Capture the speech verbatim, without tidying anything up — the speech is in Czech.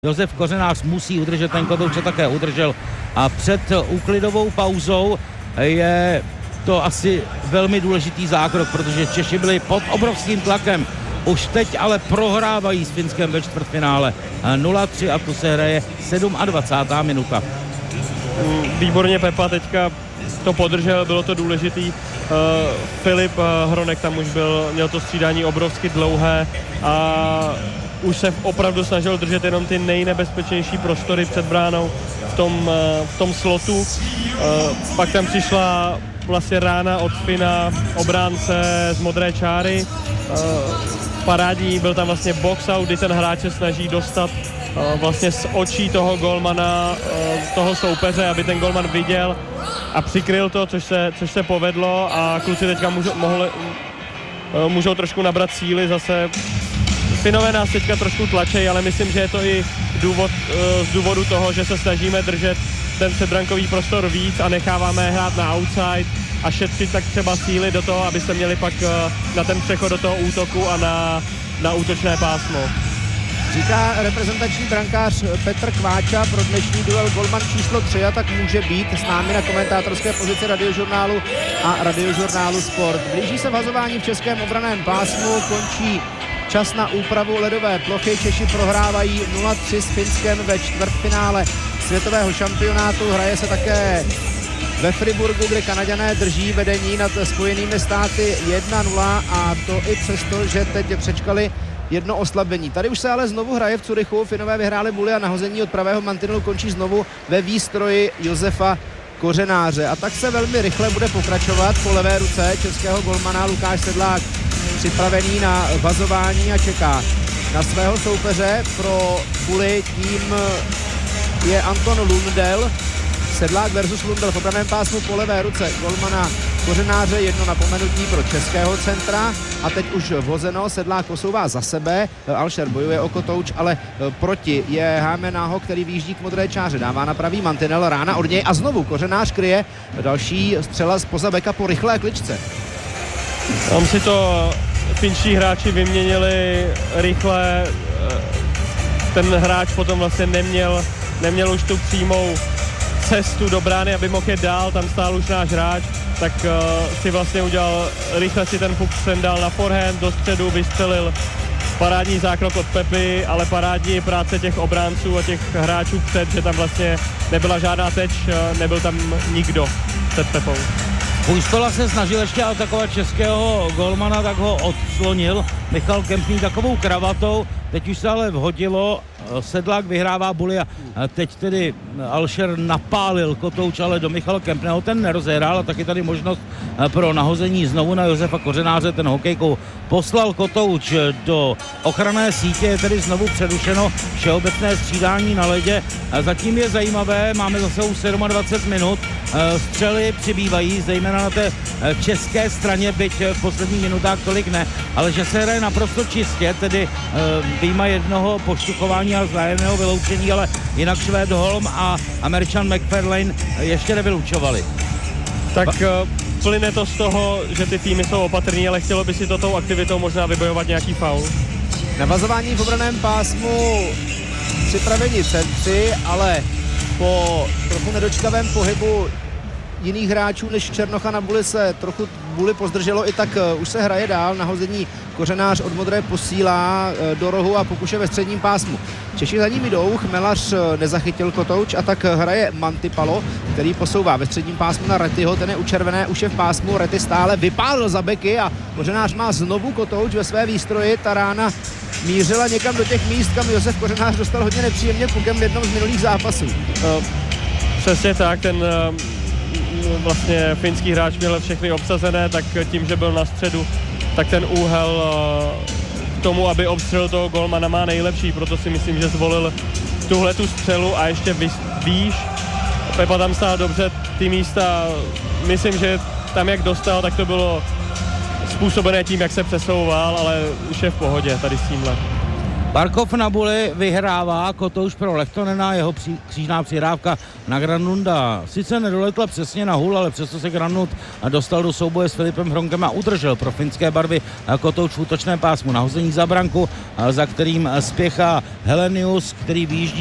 Josef Kořenář musí udržet ten kotouč, a také udržel. A před úklidovou pauzou je to asi velmi důležitý zákrok, protože Češi byli pod obrovským tlakem. Už teď ale prohrávají s Finskem ve čtvrtfinále nula tři a tu se hraje dvacátá sedmá minuta. Výborně Pepa teďka to podržel, bylo to důležitý. Uh, Filip uh, Hronek tam už byl, měl to střídání obrovsky dlouhé a už se opravdu snažil držet jenom ty nejnebezpečnější prostory před bránou v tom, uh, v tom slotu. Uh, pak tam přišla vlastně rána od Fina, obránce z modré čáry. Uh, parádní, byl tam vlastně box out, kdy ten hráč se snaží dostat uh, vlastně z očí toho golmana, uh, toho soupeře, aby ten golman viděl a přikryl to, což se, což se povedlo a kluci teďka můžou, mohli, uh, můžou trošku nabrat síly zase. Finové nás teďka trošku tlačí, ale myslím, že je to i důvod, uh, z důvodu toho, že se snažíme držet ten předbrankový prostor víc a necháváme hrát na outside a šetřit tak třeba síly do toho, aby se měli pak na ten přechod do toho útoku a na, na útočné pásmo. Říká reprezentační brankář Petr Kváča pro dnešní duel golman číslo tři a tak může být s námi na komentátorské pozici Radiožurnálu a Radiožurnálu Sport. Blíží se vhazování v českém obraném pásmu, končí čas na úpravu ledové plochy. Češi prohrávají nula tři s Finskem ve čtvrtfinále světového šampionátu. Hraje se také ve Friburgu, kde Kanaďané drží vedení nad Spojenými státy jedna nula a to i přesto, že teď přečkali jedno oslabení. Tady už se ale znovu hraje v Curychu. Finové vyhráli buly a nahození od pravého mantinelu končí znovu ve výstroji Josefa Kořenáře. A tak se velmi rychle bude pokračovat po levé ruce českého golmana Lukáš Sedlák, připravený na vazování a čeká na svého soupeře. Pro buly tím je Anton Lundell. Sedlák versus Lundell v obraném pásmu po levé ruce golmana Kořenáře, jedno napomenutí pro českého centra a teď už vhozeno, Sedlák posouvá za sebe, Alšer bojuje o kotouč, ale proti je Hámenáho, který výjíždí k modré čáře, dává na pravý mantinel, rána od něj a znovu Kořenář kryje další střela zpoza beka po rychlé kličce. Tam si to finští hráči vyměnili rychle, ten hráč potom vlastně neměl, neměl už tu přímou cestu do brány, aby mohl jet dál, tam stál už náš hráč, tak uh, si vlastně udělal, rychle si ten puk sem dal na forehand, do středu vystřelil parádní zákrok od Pepy, ale parádní práce těch obránců a těch hráčů před, že tam vlastně nebyla žádná teč, uh, nebyl tam nikdo před Pepou. Půjstola se snažil ještě atakovat českého golmana, tak ho odslonil Michal Kempný takovou kravatou, teď už se ale vhodilo, Sedlák vyhrává buly a teď tedy Alšer napálil kotouč, ale do Michala Kempného ten nerozehrál a taky tady možnost pro nahození znovu na Josefa Kořenáře, ten hokejkou poslal kotouč do ochranné sítě, je tedy znovu přerušeno všeobecné střídání na ledě. Zatím je zajímavé, máme zase už dvacet sedm minut, střely přibývají, zejména na té české straně, byť v posledních minutách tolik ne, ale že se hraje naprosto čistě, tedy vyjma jednoho poštuchování a vzájemného vyloučení, ale jinak Švéd Holm a Američan McFarlane ještě nevylučovali. Tak ba- plyne to z toho, že ty týmy jsou opatrní, ale chtělo by si to tou aktivitou možná vybojovat nějaký faul. Navazování v obraném pásmu připraveni centři, ale po trochu nedočkavém pohybu jiných hráčů než Černocha na buly se trochu buly pozdrželo, i tak už se hraje dál, nahození Kořenář od modré posílá do rohu a pokuše ve středním pásmu. Češi za ním jdou, Chmelař nezachytil kotouč a tak hraje Mantipalo, který posouvá ve středním pásmu na Rettyho, ten je u červené, už je v pásmu, Retty stále vypálil za beky a Kořenář má znovu kotouč ve své výstroji, ta rána mířila někam do těch míst, kam Josef Kořenář dostal hodně nepříjemně pukem v jednom z minulých zápasů. Přesně tak, ten vlastně finský hráč měl všechny obsazené, tak tím, že byl na středu, tak ten úhel k tomu, aby obstřelil toho golmana, má nejlepší, proto si myslím, že zvolil tuhle tu střelu a ještě výš. Pepa tam stál dobře, ty místa, myslím, že tam jak dostal, tak to bylo způsobené tím, jak se přesouval, ale už je v pohodě tady s tímhle. Barkov na Buli vyhrává, Kotouš pro Lehtonena, jeho při, křížná přihrávka na Granlunda. Sice nedoletla přesně na hůl, ale přesto se Granlund dostal do souboje s Filipem Hronkem a udržel pro finské barvy Kotouč v útočném pásmu. Nahození za branku, za kterým spěchá Helenius, který vyjíždí